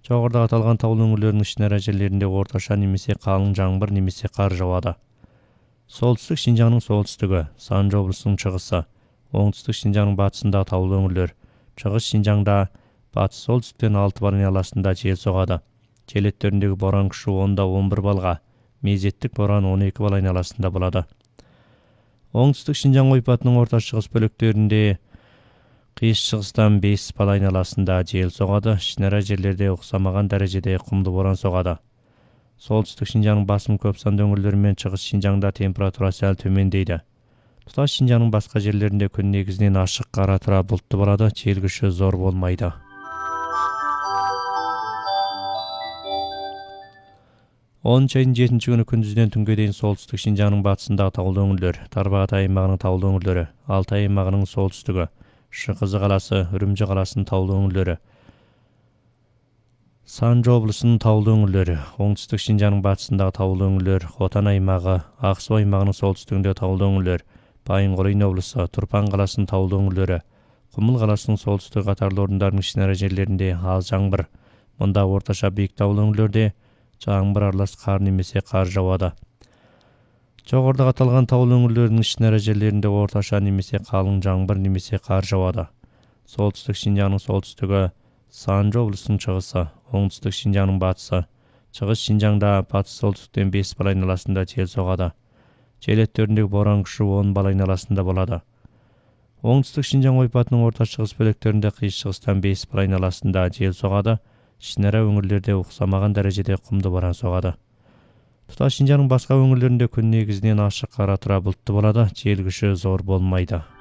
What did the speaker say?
Жогоруда аталган таулуу өңүрлөрдүн ичинара жерлеринде орточа немесе калың жаңбыр немесе кар жаады. Солтүстүк Шинжаңдын солтүстүгү, Санжы облусунун чыгысы, оңтүстүк Шинжаңдын батысында таулуу өңүрлөр, чыгыш Шинжаңда батыс солтүстүктөн 6 бал айналасында жел согады. Желеттериндеги боран күчү 10–11 балга, мезеттик боран 12 бал айналасында болот. Оңтүстүк Шинжаң ойпатынын орто чыгыс бөлүктөрүндө кыйыш чыгыстан 5 бал айналасында жел согады. Ичинара жерлерде уксамаган дарежеде кумдуу боран согады. Солтүстүк Шинжаңдын басым көп сандуу өңүрлөрү менен чыгыш Шинжаңда температура сәл төмөндейди. Туташ Шинжаңдын башка жерлеринде күн негизинен ашык, кара тура булуттуу болот, жел күчү зор болмойт. 10 айдын 7 күнү күндүздөн түнгө дейин солтүстүк Шинжаңдын батысындагы таулуу өңүрлөр, Тарбағатай аймагынын таулуу өңүрлөрү, Алтай аймагынын солтүстүгү, Шыкызы каласы, Үрүмчү каласынын таулуу өңүрлөрү, Санжы облусунун таулуу өңүрлөрү, оңтүстүк Шинжаңдын батысындагы таулуу өңүрлөр, Хотан аймагы, Ак Суу аймагынын солтүстүгүндөгү таулуу өңүрлөр, Байын-Көлөйнө облусу, Турпан каласынын таулуу өңүрлөрү, Кумул каласынын солтүстүк катарлуу орундардын ичинара жерлеринде аз жаңбыр. Мында орточа бийик таулуу өңүрлөрдө жаңбыр аралас кар немесе кар жаады. Жогоруда аталган таулуу өңүрлөрдүн ичинара жерлеринде орточа немесе калың жаңбыр немесе кар жаады. Солтүстүк Шинжаңдын солтүстүгү, Санжы облусунун чыгысы, оңтүстүк Шинжаңдын батысы, чыгыш Шинжаңда батыс солтүстүктөн 5 бал айналасында жел согады. Желеттериндеги боран күчү 10 бал айналасында болот. Оңтүстүк Шинжаң ойпатынын орто чыгыс бөлүктөрүндө кыйыш чыгыстан 5 бал айналасында жел согады. Ичинара өңүрлөрдө уксамаган дарежеде кумдуу боран согады. Туташ Шинжаңдын башка өңүрлөрүндө күн негизинен ашык, кара тура булуттуу болот, жел күчү зор болмойт.